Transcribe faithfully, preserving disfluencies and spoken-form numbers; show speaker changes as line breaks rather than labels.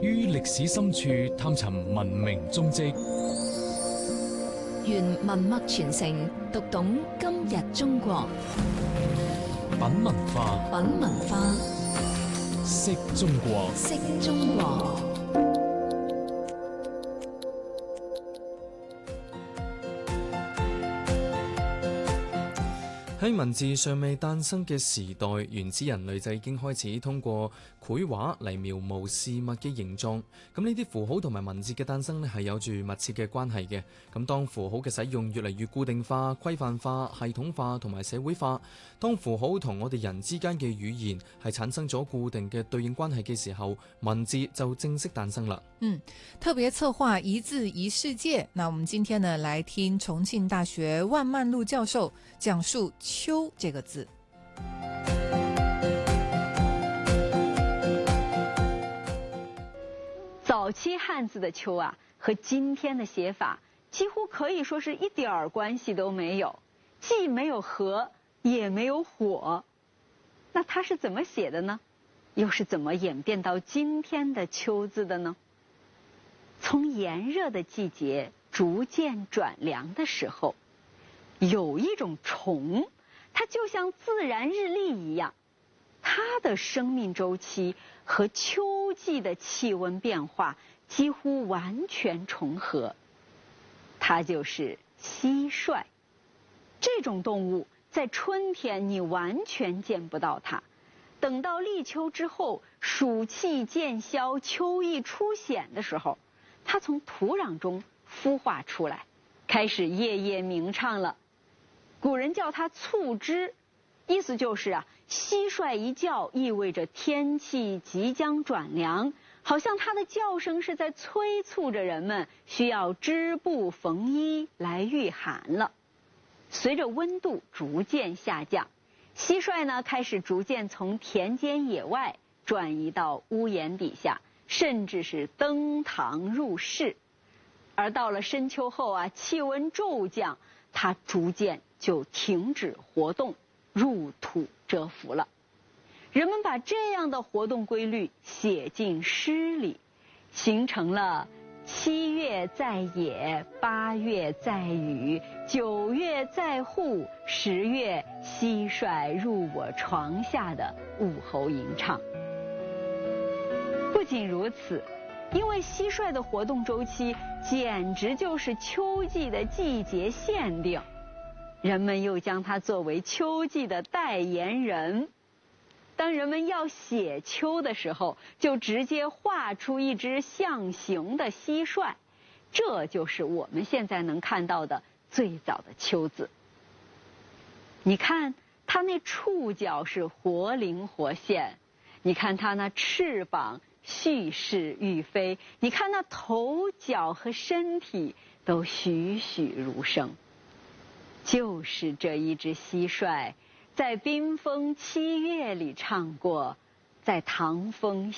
於歷史深處探尋文明蹤跡，
願文脈傳承，讀懂今日中國。
品文化，
品文化，
識中國，
識中國。
喺文字尚未誕生嘅時代，原始人類就已經開始通過繪畫嚟描摹事物嘅形狀。咁呢啲符號同埋文字嘅誕生咧，係有住密切嘅關係嘅。咁當符號嘅使用越嚟越固定化、規範化、系統化同埋社會化，當符號同我哋人之間嘅語言係產生咗固定嘅對應關係嘅時候，文字就正式誕生啦。
嗯，特別策劃一字一世界。那我們今天呢，來聽重慶大學萬曼璐教授講述秋這個字。
早期漢字的秋啊，和今天的寫法幾乎可以說是一點兒關係都沒有，既沒有禾，也沒有火。那它是怎麼寫的呢？又是怎麼演變到今天的秋字的呢？從炎熱的季節逐漸轉涼的時候，有一種蟲，它就像自然日曆一樣，它的生命週期和秋季的氣溫變化幾乎完全重合。它就是蟋蟀。這種動物在春天你完全見不到它，等到立秋之後，暑氣漸消，秋意初顯的時候，它從土壤中孵化出來，開始夜夜鳴唱了。古人叫它促織，意思就是啊，蟋蟀一叫意味着天氣即將轉涼，好像它的叫聲是在催促着人們需要織布縫衣來御寒了。隨着溫度逐漸下降，蟋蟀呢開始逐漸從田間野外轉移到屋檐底下，甚至是登堂入室。而到了深秋後啊，氣溫驟降，它逐漸就停止活動，入土蟄伏了。人們把這樣的活動規律寫進詩裡，形成了七月在野，八月在雨，九月在戶，十月蟋蟀入我床下的物候吟唱。不僅如此，因為蟋蟀的活動週期簡直就是秋季的季節限定，人們又將它作為秋季的代言人。當人們要寫秋的時候，就直接畫出一隻象形的蟋蟀，這就是我們現在能看到的最早的秋字。你看它那觸角是活靈活現，你看它那翅膀蓄勢欲飛，你看那頭腳和身體都栩栩如生。就是這一隻蟋蟀，在冰封七月裡唱過，在唐風